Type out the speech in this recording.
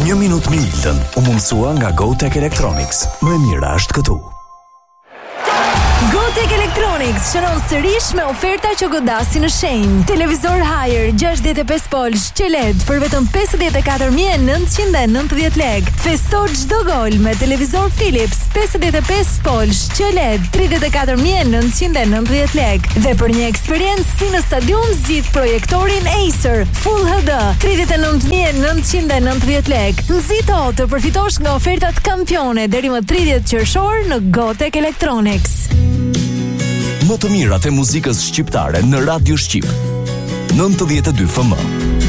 Një minutë me Iltën u mundësua nga GoTech Electronics. Më e mira është këtu. GoTech Electronics shënon sërish me oferta që godasin në shenjë. Televizor Haier 65 polsh QLED për vetëm 54.990 lek. Festo çdo gol me televizor Philips 55 polsh QLED 34.990 lek. Dhe për një eksperiencë si në stadium zgjidh projektorin Acer Full HD 39.990 lek. Nxito të përfitosh nga ofertat kampione deri më 30 qershor në GoTech Electronics. Më të mirat e muzikës shqiptare në Radio Shqip. 92 FM.